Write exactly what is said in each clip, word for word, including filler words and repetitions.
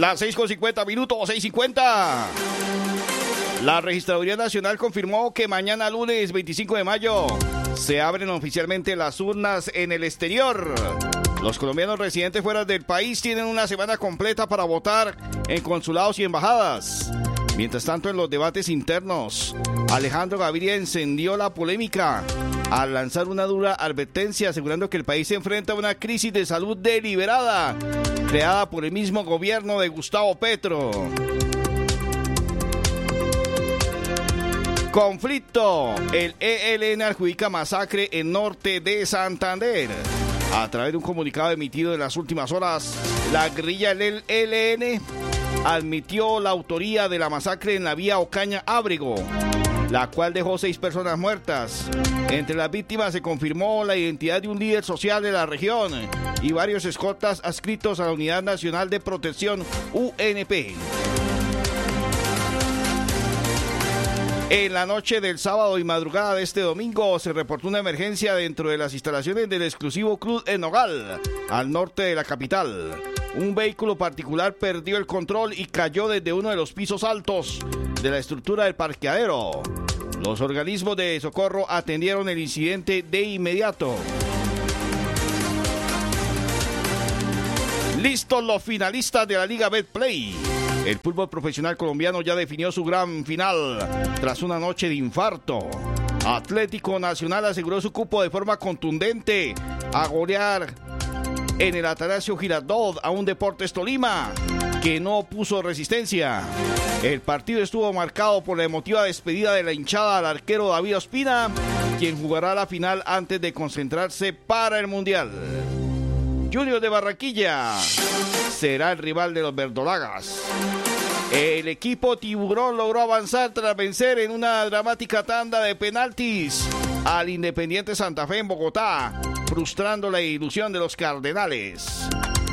Las seis con cincuenta minutos, seis cincuenta. La Registraduría Nacional confirmó que mañana lunes veinticinco de mayo se abren oficialmente las urnas en el exterior. Los colombianos residentes fuera del país tienen una semana completa para votar en consulados y embajadas. Mientras tanto, en los debates internos, Alejandro Gaviria encendió la polémica al lanzar una dura advertencia asegurando que el país se enfrenta a una crisis de salud deliberada creada por el mismo gobierno de Gustavo Petro. Conflicto. El E L N adjudica masacre en norte de Santander. A través de un comunicado emitido en las últimas horas, la guerrilla del E L N admitió la autoría de la masacre en la vía Ocaña-Ábrego, la cual dejó seis personas muertas. Entre las víctimas se confirmó la identidad de un líder social de la región y varios escoltas adscritos a la Unidad Nacional de Protección U N P. En la noche del sábado y madrugada de este domingo se reportó una emergencia dentro de las instalaciones del exclusivo Club El Nogal, al norte de la capital. Un vehículo particular perdió el control y cayó desde uno de los pisos altos de la estructura del parqueadero. Los organismos de socorro atendieron el incidente de inmediato. Listos los finalistas de la Liga Betplay. El fútbol profesional colombiano ya definió su gran final tras una noche de infarto. Atlético Nacional aseguró su cupo de forma contundente a golear en el Atanasio Girardot a un Deportes Tolima que no puso resistencia. El partido estuvo marcado por la emotiva despedida de la hinchada al arquero David Ospina, quien jugará la final antes de concentrarse para el Mundial. Junior de Barranquilla será el rival de los verdolagas. El equipo tiburón logró avanzar tras vencer en una dramática tanda de penaltis al Independiente Santa Fe en Bogotá, frustrando la ilusión de los cardenales.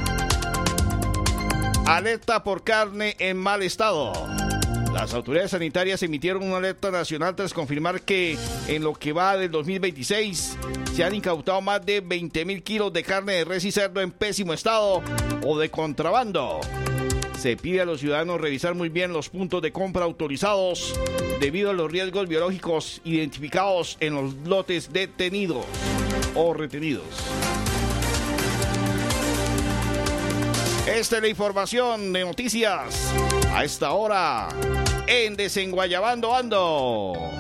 Alerta por carne en mal estado. Las autoridades sanitarias emitieron una alerta nacional tras confirmar que en lo que va del dos mil veintiséis se han incautado más de veinte mil kilos de carne de res y cerdo en pésimo estado o de contrabando. Se pide a los ciudadanos revisar muy bien los puntos de compra autorizados debido a los riesgos biológicos identificados en los lotes detenidos o retenidos. Esta es la información de noticias a esta hora en Desenguayabando Ando.